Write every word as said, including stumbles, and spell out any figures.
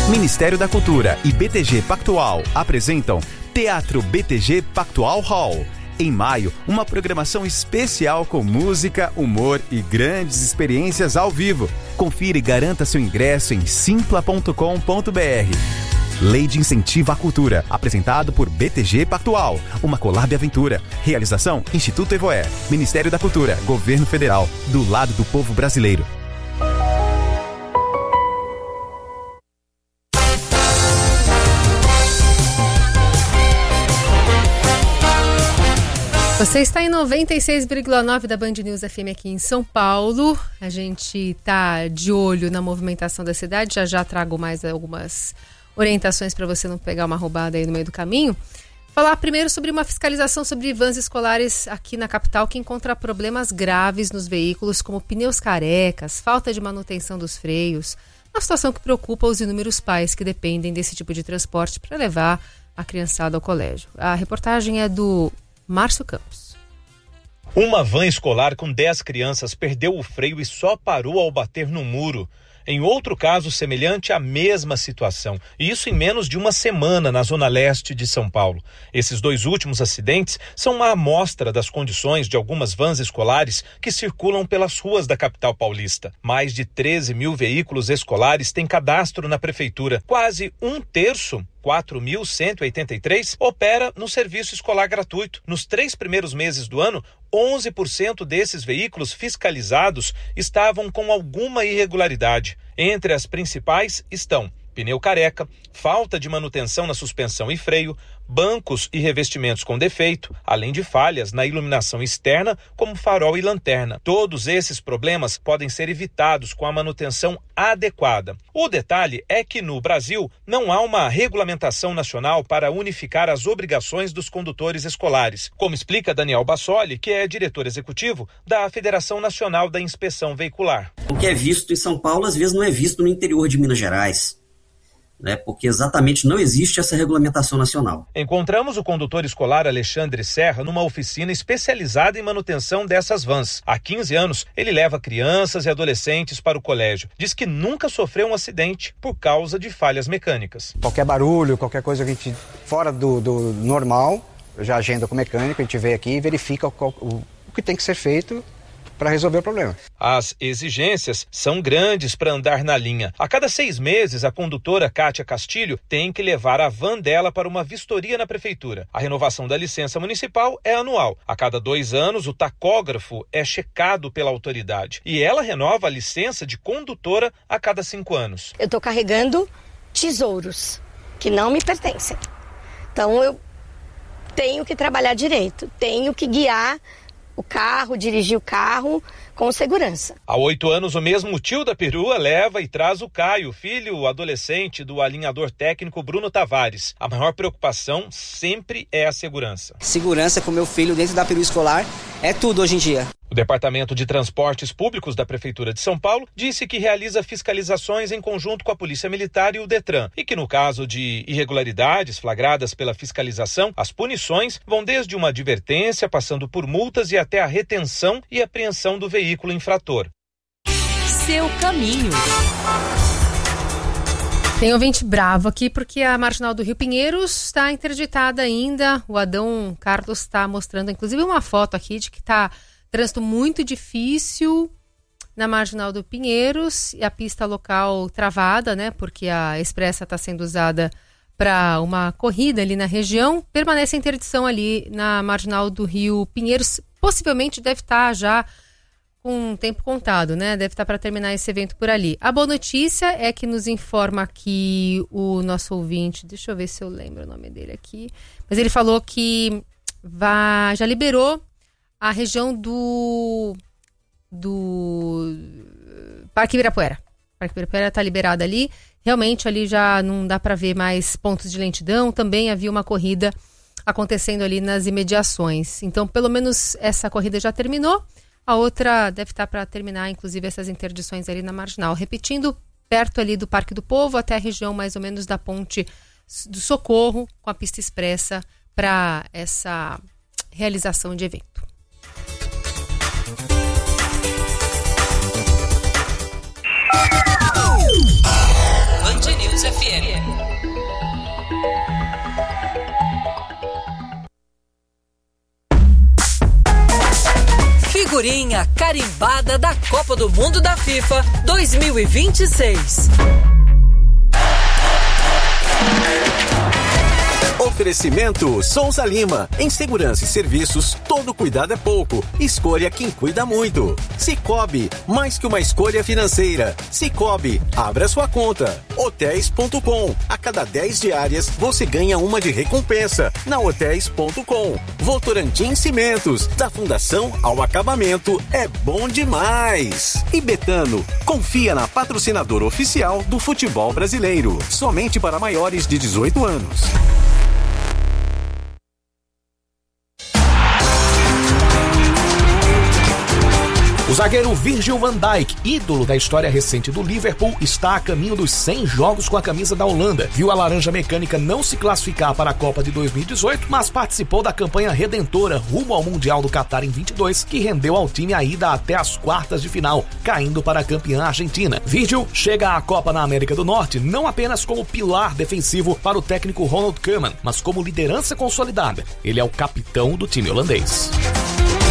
Ministério da Cultura e B T G Pactual apresentam Teatro B T G Pactual Hall. Em maio, uma programação especial com música, humor e grandes experiências ao vivo. Confira e garanta seu ingresso em simpla ponto com ponto b r. Lei de Incentivo à Cultura, apresentado por B T G Pactual, uma Colab Aventura. Realização Instituto Evoé, Ministério da Cultura, Governo Federal, do lado do povo brasileiro. Você está em noventa e seis vírgula nove da Band News F M aqui em São Paulo. A gente está de olho na movimentação da cidade. Já já trago mais algumas orientações para você não pegar uma roubada aí no meio do caminho. Falar primeiro sobre uma fiscalização sobre vans escolares aqui na capital que encontra problemas graves nos veículos, como pneus carecas, falta de manutenção dos freios. Uma situação que preocupa os inúmeros pais que dependem desse tipo de transporte para levar a criançada ao colégio. A reportagem é do Márcio Campos. Uma van escolar com dez crianças perdeu o freio e só parou ao bater no muro. Em outro caso semelhante, a mesma situação, e isso em menos de uma semana na zona leste de São Paulo. Esses dois últimos acidentes são uma amostra das condições de algumas vans escolares que circulam pelas ruas da capital paulista. Mais de treze mil veículos escolares têm cadastro na prefeitura. Quase um terço, quatro mil cento e oitenta e três, opera no serviço escolar gratuito. Nos três primeiros meses do ano, onze por cento desses veículos fiscalizados estavam com alguma irregularidade. Entre as principais estão pneu careca, falta de manutenção na suspensão e freio, bancos e revestimentos com defeito, além de falhas na iluminação externa, como farol e lanterna. Todos esses problemas podem ser evitados com a manutenção adequada. O detalhe é que no Brasil não há uma regulamentação nacional para unificar as obrigações dos condutores escolares, como explica Daniel Bassoli, que é diretor executivo da Federação Nacional da Inspeção Veicular. O que é visto em São Paulo, às vezes não é visto no interior de Minas Gerais. Né, porque exatamente não existe essa regulamentação nacional. Encontramos o condutor escolar Alexandre Serra numa oficina especializada em manutenção dessas vans. Há quinze anos, ele leva crianças e adolescentes para o colégio. Diz que nunca sofreu um acidente por causa de falhas mecânicas. Qualquer barulho, qualquer coisa que a gente fora do, do normal, eu já agendo com o mecânico, a gente vem aqui e verifica o, o, o que tem que ser feito para resolver o problema. As exigências são grandes para andar na linha. A cada seis meses, a condutora Kátia Castilho tem que levar a van dela para uma vistoria na prefeitura. A renovação da licença municipal é anual. A cada dois anos, o tacógrafo é checado pela autoridade. E ela renova a licença de condutora a cada cinco anos. Eu estou carregando tesouros que não me pertencem. Então, eu tenho que trabalhar direito, tenho que guiar o carro, dirigir o carro com segurança. Há oito anos, o mesmo tio da perua leva e traz o Caio, filho adolescente do alinhador técnico Bruno Tavares. A maior preocupação sempre é a segurança. Segurança com meu filho dentro da perua escolar é tudo hoje em dia. O Departamento de Transportes Públicos da Prefeitura de São Paulo disse que realiza fiscalizações em conjunto com a Polícia Militar e o Detran e que no caso de irregularidades flagradas pela fiscalização, as punições vão desde uma advertência, passando por multas e até a retenção e apreensão do veículo infrator. Seu caminho. Tem ouvinte bravo aqui porque a Marginal do Rio Pinheiros está interditada ainda. O Adão Carlos está mostrando inclusive uma foto aqui de que está trânsito muito difícil na Marginal do Pinheiros e a pista local travada, né? Porque a expressa está sendo usada para uma corrida ali na região. Permanece a interdição ali na Marginal do Rio Pinheiros. Possivelmente deve estar já com um tempo contado, né? Deve estar para terminar esse evento por ali. A boa notícia é que nos informa aqui o nosso ouvinte, deixa eu ver se eu lembro o nome dele aqui, mas ele falou que vai, já liberou a região do, do Parque Ibirapuera. O Parque Ibirapuera está liberado ali. Realmente ali já não dá para ver mais pontos de lentidão. Também havia uma corrida acontecendo ali nas imediações. Então, pelo menos essa corrida já terminou. A outra deve estar para terminar, inclusive, essas interdições ali na Marginal. Repetindo, perto ali do Parque do Povo até a região mais ou menos da Ponte do Socorro, com a pista expressa para essa realização de evento. Band News F M. figurinha carimbada da Copa do Mundo da FIFA dois mil e vinte e seis. Oferecimento Souza Lima. Em segurança e serviços, todo cuidado é pouco. Escolha quem cuida muito. Cicobi, mais que uma escolha financeira. Cicobi, abra sua conta. Hotéis ponto com. A cada dez diárias, você ganha uma de recompensa. Na Hotéis ponto com. Votorantim Cimentos. Da fundação ao acabamento, é bom demais. E Betano, confia na patrocinadora oficial do futebol brasileiro. Somente para maiores de dezoito anos. O zagueiro Virgil van Dijk, ídolo da história recente do Liverpool, está a caminho dos cem jogos com a camisa da Holanda. Viu a Laranja Mecânica não se classificar para a Copa de dois mil e dezoito, mas participou da campanha redentora rumo ao Mundial do Qatar em vinte e dois, que rendeu ao time a ida até as quartas de final, caindo para a campeã argentina. Virgil chega à Copa na América do Norte não apenas como pilar defensivo para o técnico Ronald Koeman, mas como liderança consolidada. Ele é o capitão do time holandês.